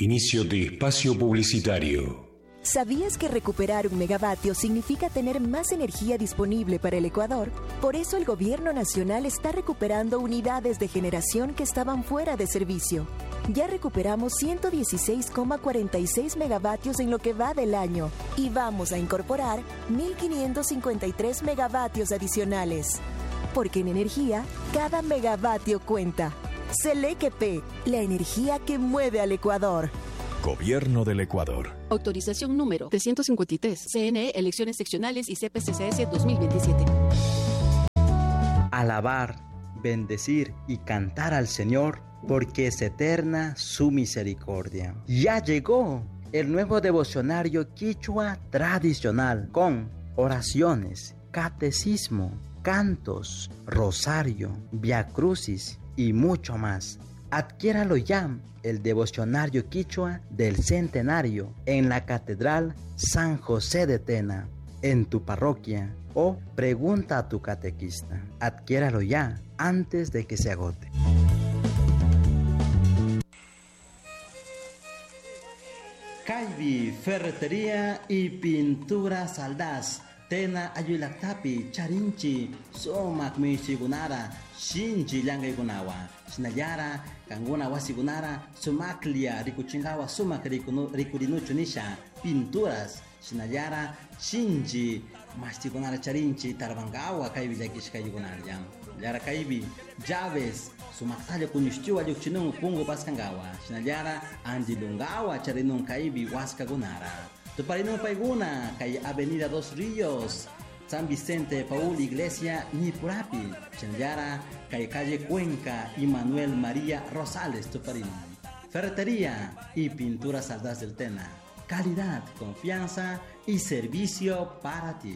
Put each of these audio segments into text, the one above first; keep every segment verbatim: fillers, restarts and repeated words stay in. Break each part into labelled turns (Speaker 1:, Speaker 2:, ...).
Speaker 1: Inicio de espacio publicitario.
Speaker 2: ¿Sabías que recuperar un megavatio significa tener más energía disponible para el Ecuador? Por eso el Gobierno Nacional está recuperando unidades de generación que estaban fuera de servicio. Ya recuperamos ciento dieciséis coma cuarenta y seis megavatios en lo que va del año y vamos a incorporar mil quinientos cincuenta y tres megavatios adicionales. Porque en energía, cada megavatio cuenta. Selequep, la energía que mueve al Ecuador.
Speaker 1: Gobierno del Ecuador.
Speaker 3: Autorización número trescientos cincuenta y tres. C N E, Elecciones Seccionales y C P C C S dos mil veintisiete.
Speaker 4: Alabar, bendecir y cantar al Señor, porque es eterna su misericordia. Ya llegó el nuevo devocionario quichua tradicional con oraciones, catecismo, cantos, rosario, viacrucis y mucho más. Adquiéralo ya, el devocionario quichua del centenario, en la Catedral San José de Tena, en tu parroquia, o pregunta a tu catequista. Adquiéralo ya, antes de que se agote. Caibi, ferretería y pintura Saldaz. Tena ayulaktapi, charinchi, somak michigunara, shinji llangaykunawa. Sinayara, kanguna wasigunara, sumaklia, rikuchingawa, sumak rikurinuchu nisha, pinturas. Sinayara, shinji, mastigunara charinchi, tarbangawa, kaibi yakishkayugunara jam. Yara kaibi, llaves, sumaktalyo kunyushtiwa yukchinungu pungu paskangawa. Sinayara, andilungawa, charinun kaibi waskagunara. Tuparinun paiguna, kay Avenida Dos Ríos, San Vicente Paul Iglesia, Nipurapi, Chenayara, kay Calle Cuenca y Manuel María Rosales, Tuparinun. Ferretería y pintura Saldaz del Tena. Calidad, confianza y servicio para ti.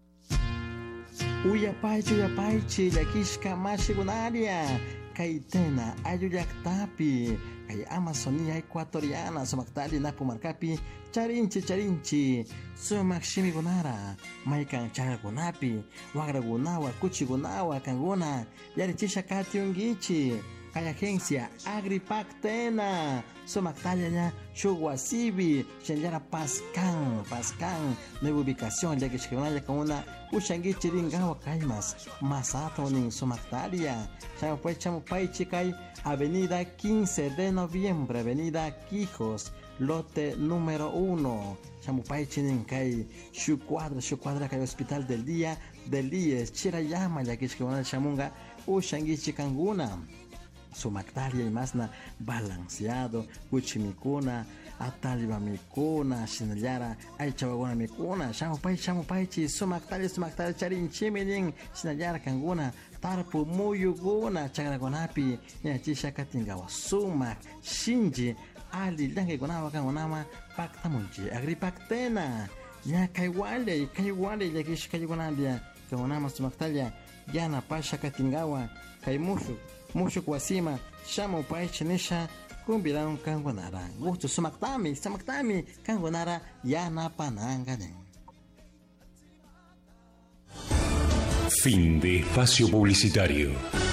Speaker 4: Uyapaichi, uyapaichi, yakishka mashigunaria. Kay Tena ayuyaktapi, kay Amazonía ecuatoriana, sumaktali napumarkapi, charinchi charinchi, sumakshimigunara, maikan chagagunapi, wagragunawa, kuchigunawa, kanguna, yarichisha katiungichi, kay agencia Agripac Tena, sumaktali ya Shuguasibi, Shenyara Pascan, Pascan, nueva ubicación, ya que Shkigunaya con una Ushangichi Ringawa Kaimas, Masato Nin Sumaktalia, Chamupai Chamupai Chicay, Avenida quince de noviembre, Avenida Quijos, lote número uno, Chamupai Chinincay, Shu Cuadra, Shu Cuadra, Kay Hospital del Día, del Dies, Chirayama, ya que Shkigunaya Chamunga, Ushangichi Kanguna. Sumaktalia y masna balanceado, Uchimikuna, Ataliba Mikuna, Sinayara, Aichawaguna Mikuna, Shamupai, Shamupaichi, Sumaktalia, Sumaktalia, Charin Chimilin, Sinayara Kanguna, Tarpu Muyuguna, Chagragonapi, Yachisha Katingawa, Sumak, Shinji, Ali, Lange Gunawa Kangunama, Pactamunchi, Agripac Tena, Ya Kaiwale, Kaiwale, Yakish Kayugunalia, Kangunama, Sumaktalia, Yana Pasha Katingawa, Kaimushu. Mucho Kwasima, Shamu Paichinisha, Kumbiran Kangonara, Gusto Sumaktami, Samaktami, Kangonara, Yana Panangane.
Speaker 1: Fin de espacio publicitario.